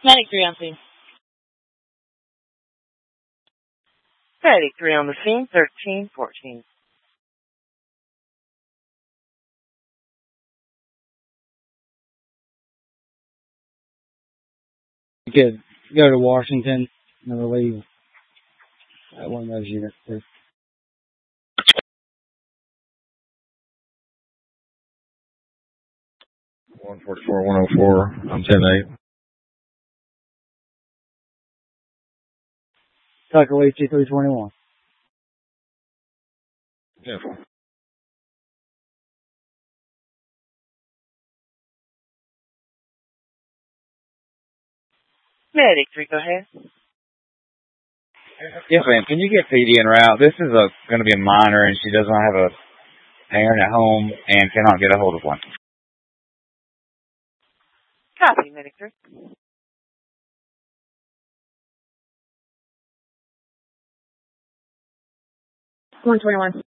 Medic 3 on scene. Medic 3 on the scene, 1314. You could go to Washington and relieve one of those units too. 144, 104. I'm 10-8. Tucker Lee, 2321. Yeah. Medic 3, go ahead. Yes, ma'am. Can you get PD en route? This is going to be a minor, and she does not have a parent at home and cannot get a hold of one. Copy, Medic 3. 121.